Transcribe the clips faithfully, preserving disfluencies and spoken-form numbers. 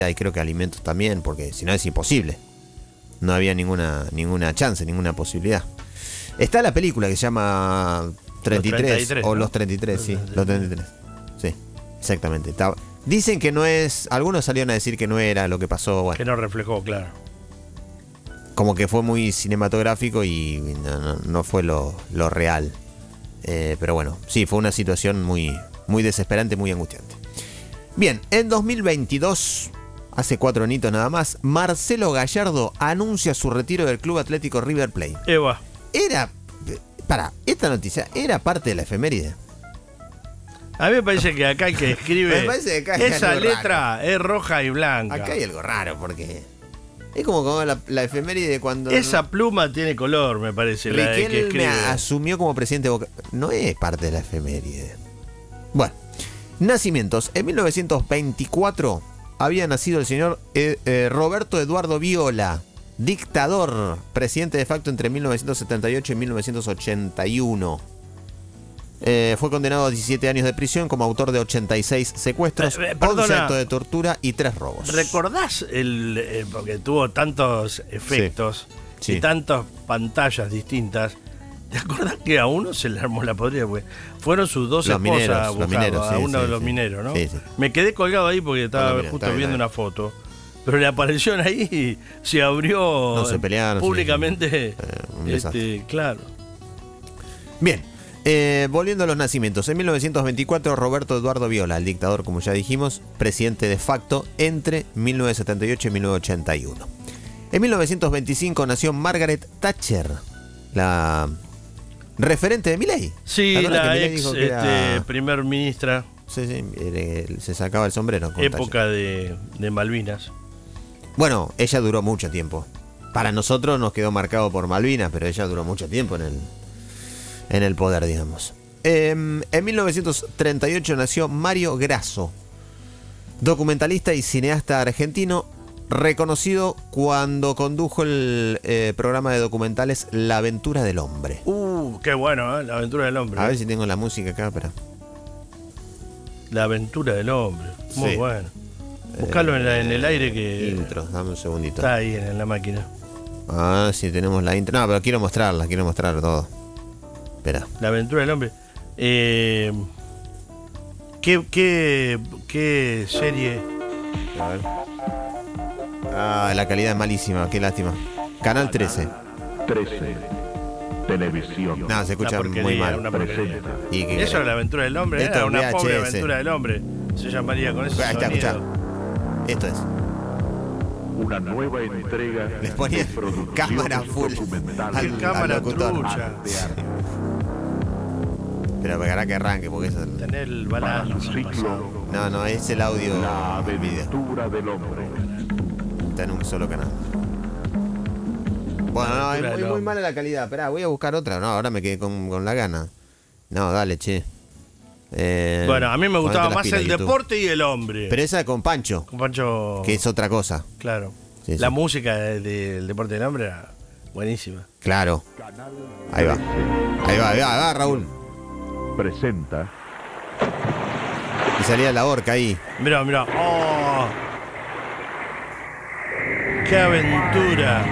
y creo que alimentos también, porque si no es imposible. No había ninguna, ninguna chance, ninguna posibilidad. Está la película que se llama treinta y tres, treinta y tres o ¿no? Los treinta y tres, sí, los treinta y tres. Sí, exactamente. Está, dicen que no es, algunos salieron a decir que no era lo que pasó. Bueno, que no reflejó, claro. Como que fue muy cinematográfico y no, no, no fue lo, lo real. Eh, pero bueno, sí, fue una situación muy, muy desesperante, muy angustiante. Bien, en dos mil veintidós... hace cuatro añitos nada más, Marcelo Gallardo anuncia su retiro del Club Atlético River Plate. Eva. Era, para, esta noticia era parte de la efeméride. A mí me parece que acá el que escribe me parece que acá hay esa algo letra raro. Es roja y blanca. Acá hay algo raro porque es como, como la, la efeméride cuando... Esa pluma tiene color, me parece, la de que Riquelme escribe. asumió como presidente de Boca. No es parte de la efeméride. Bueno, nacimientos. En mil novecientos veinticuatro... había nacido el señor eh, eh, Roberto Eduardo Viola, dictador, presidente de facto entre mil novecientos setenta y ocho y mil novecientos ochenta y uno. Eh, fue condenado a diecisiete años de prisión como autor de ochenta y seis secuestros, eh, eh, once actos de tortura y tres robos. ¿Recordás el, eh, porque tuvo tantos efectos sí, y sí. tantas pantallas distintas? ¿Te acordás que a uno se le armó la podrida? Pues fueron sus dos los esposas mineros, a buscarlo, los mineros, a sí, uno sí, de los sí. mineros, ¿no? Sí, sí. Me quedé colgado ahí porque estaba No, mira, justo está bien, viendo está una foto. Pero le aparecieron ahí y se abrió No se pelearon, públicamente. Sí, sí. Eh, un este, claro. Bien, eh, volviendo a los nacimientos. En mil novecientos veinticuatro, Roberto Eduardo Viola, el dictador, como ya dijimos, presidente de facto entre mil novecientos setenta y ocho y mil novecientos ochenta y uno. En mil novecientos veinticinco nació Margaret Thatcher, la referente de Milei. Sí, la ex este, era... primer ministra. Sí, sí, se sacaba el sombrero. Con época de, de Malvinas. Bueno, ella duró mucho tiempo. Para nosotros nos quedó marcado por Malvinas, pero ella duró mucho tiempo en el, en el poder, digamos. Eh, en mil novecientos treinta y ocho nació Mario Grasso, documentalista y cineasta argentino, reconocido cuando condujo el eh, programa de documentales La Aventura del Hombre. Uh, qué bueno, ¿eh? La Aventura del Hombre. A ver si tengo la música acá, pero... La Aventura del Hombre, muy sí. Bueno. Buscalo eh, en, la, en el aire que... Intro, dame un segundito. Está ahí en, en la máquina. Ah, sí, tenemos la intro. No, pero quiero mostrarla, quiero mostrar todo. Espera. La Aventura del Hombre. Eh, ¿qué, qué, ¿Qué serie? A ver. Ah, la calidad es malísima, qué lástima. Canal trece. trece. Televisión. No, se escucha muy mal. Una ¿Y qué eso es La Aventura del Hombre, esto era una V H S. pobre aventura del hombre. Se llamaría con ese Ahí está, sonido. escuchá. Esto es. Una nueva entrega. Les ponía cámara full. Al, cámara al trucha. Pero pegará que arranque porque eso... Tener el balance. No, no, es el audio. La Aventura del Hombre. Está en un solo canal. Bueno, no, es muy, muy mala la calidad. Esperá, voy a buscar otra. No, ahora me quedé con, con la gana. No, dale, che. Eh, bueno, a mí me gustaba más pilas, el YouTube. Deporte y el Hombre. Pero esa con Pancho. Con Pancho. Que es otra cosa. Claro. Sí, la sí. música del de Deporte y el Hombre era buenísima. Claro. Ahí va. Ahí va, ahí va, ahí va, Raúl. Presenta. Y salía la horca ahí. Mirá, mirá. ¡Oh! ¡Qué aventura!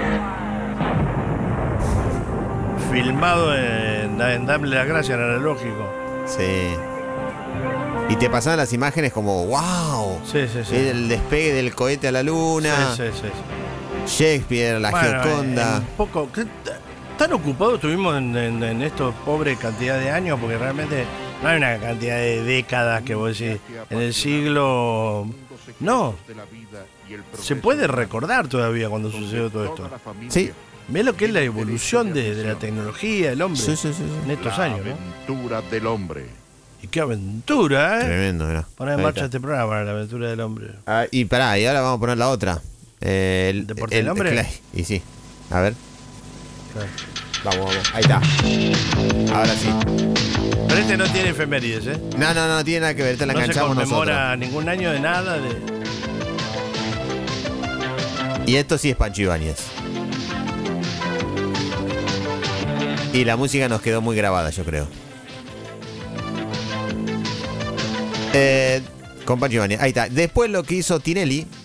Filmado en, en Dame la Gracia, en analógico. Sí. Y te pasaban las imágenes como ¡wow! Sí, sí, sí. El despegue del cohete a la luna. Sí, sí, sí. Shakespeare, la bueno, Gioconda. Un poco. Tan ocupados estuvimos en, en, en estos pobre cantidad de años, porque realmente no hay una cantidad de décadas que vos decís. En el siglo. No. Se puede recordar todavía cuando sucedió todo esto. Sí. Ve lo que es la evolución de, de la tecnología, del hombre, Sí, sí, sí, sí. en estos La año, ¿no? Aventura del Hombre. Y qué aventura, ¿eh? Tremendo, mirá. Poner en Ahí marcha está. este programa, La Aventura del Hombre. Ah, y pará, y ahora vamos a poner la otra. Eh, el ¿Deporte del Hombre? Clay. Y sí. A ver. Claro. Vamos, vamos. Ahí está. Ahora sí. Pero este no tiene efemérides, ¿eh? No, no, no tiene nada que ver. Te la No se enganchamos conmemora nosotros. ningún año de nada. De... Y esto sí es Pancho Ibáñez. Y la música nos quedó muy grabada, yo creo. Eh, con Pancho Ibáñez. Ahí está. Después lo que hizo Tinelli,